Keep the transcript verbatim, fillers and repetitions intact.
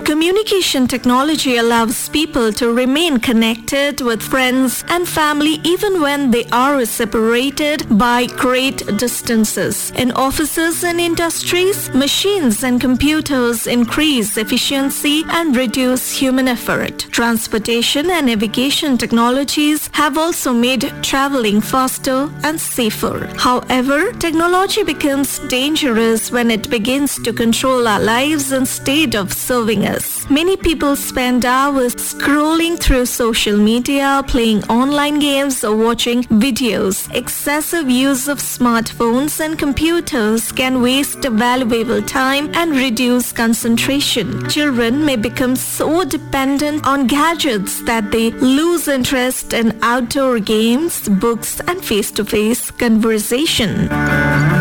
Communication technology allows people to remain connected with friends and family even when they are separated by great distances. In offices and industries, machines and computers increase efficiency and reduce human effort. Transportation and navigation technologies have also made traveling faster and safer. However, technology becomes dangerous when it begins to control our lives instead of serving us. Many people spend hours scrolling through social media, playing online games, or watching videos. Excessive use of smartphones and computers can waste valuable time and reduce concentration. Children may become so dependent on gadgets that they lose interest in outdoor games, books, and face-to-face conversation.